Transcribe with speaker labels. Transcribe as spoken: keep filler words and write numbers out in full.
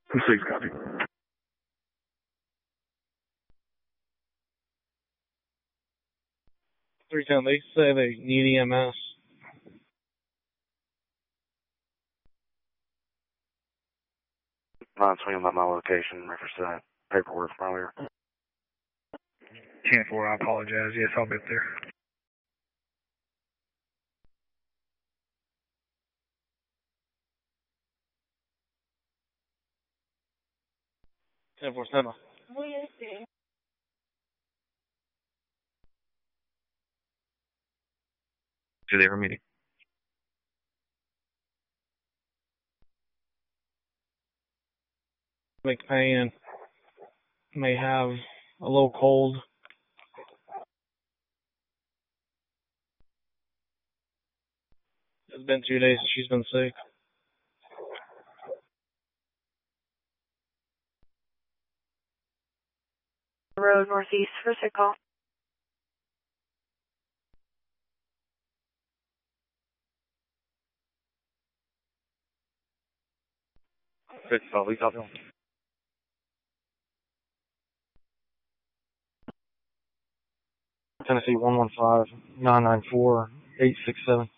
Speaker 1: Six copy.
Speaker 2: three ten, they say they need E M S.
Speaker 1: Not swinging by my location, reference to that paperwork from earlier.
Speaker 3: ten four, I apologize. Yes, I'll be up there.
Speaker 2: ten four seven.
Speaker 3: So they were meeting.
Speaker 2: McPain may have a little cold. It's been two days since she's been sick.
Speaker 4: Road northeast for sick call.
Speaker 3: Six call, we copy.
Speaker 2: Tennessee one one five nine nine four eight six seven.